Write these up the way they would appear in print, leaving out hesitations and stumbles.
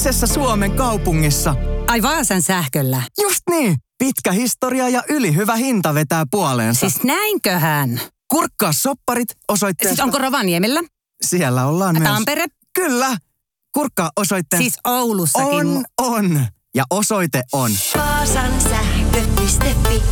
Toisessa Suomen kaupungissa. Ai Vaasan sähköllä. Just niin. Pitkä historia ja ylihyvä hinta vetää puoleensa. Siis näinköhän? Kurkkaa sopparit osoitteesta. Siis onko Rovaniemellä? Siellä ollaan myös. Tampere? Kyllä. Kurkkaa osoitteesta. Siis Oulussakin. On. Ja osoite on. Vaasan sähkö.fi.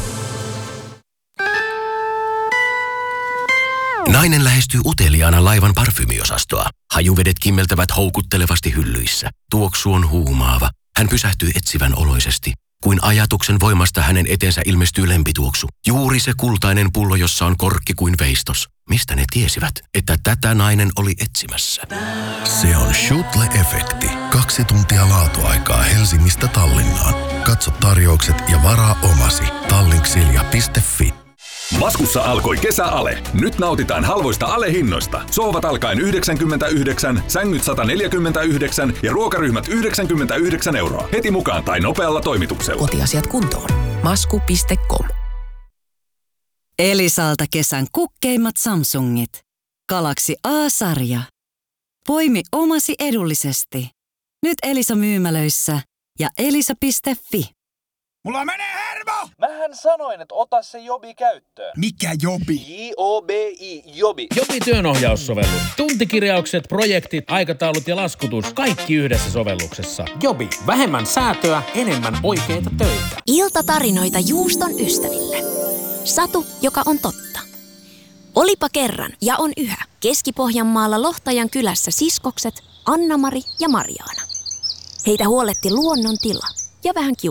Nainen lähestyy uteliaana laivan parfymiosastoa. Hajuvedet kimmeltävät houkuttelevasti hyllyissä. Tuoksu on huumaava. Hän pysähtyy etsivän oloisesti. Kuin ajatuksen voimasta hänen eteensä ilmestyy lempituoksu. Juuri se kultainen pullo, jossa on korkki kuin veistos. Mistä ne tiesivät, että tätä nainen oli etsimässä? Se on Schutle-efekti. 2 tuntia laatuaikaa Helsingistä Tallinnaan. Katso tarjoukset ja varaa omasi. Tallinksilja.fi. Maskussa alkoi kesäale. Nyt nautitaan halvoista alehinnoista. Sohvat alkaen 99, sängyt 149 ja ruokaryhmät 99 €. Heti mukaan tai nopealla toimituksella. Kotiasiat kuntoon. Masku.com. Elisalta kesän kukkeimmat Samsungit. Galaxy A-sarja. Poimi omasi edullisesti. Nyt Elisa myymälöissä ja elisa.fi. Mulla menee hermo! Mähän sanoin, että ota se Jobi käyttöön. Mikä Jobi? J-O-B-I, Jobi. Jobi työnohjaussovellus. Tuntikirjaukset, projektit, aikataulut ja laskutus. Kaikki yhdessä sovelluksessa. Jobi. Vähemmän säätöä, enemmän oikeita töitä. Iltatarinoita juuston ystäville. Satu, joka on totta. Olipa kerran ja on yhä Keski-Pohjanmaalla Lohtajan kylässä siskokset Anna-Mari ja Marjaana. Heitä huoletti luonnon tila ja vähän